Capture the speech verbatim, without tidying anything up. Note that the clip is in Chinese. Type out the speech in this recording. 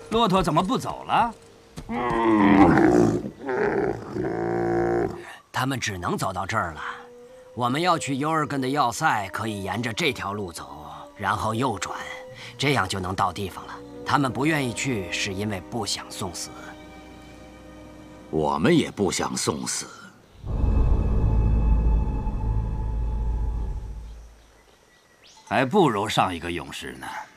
骆驼怎么不走了？ 他们只能走到这儿了。我们要去尤尔根的要塞，可以沿着这条路走，然后右转，这样就能到地方了。他们不愿意去，是因为不想送死。 我们也不想送死。 还不如上一个勇士呢。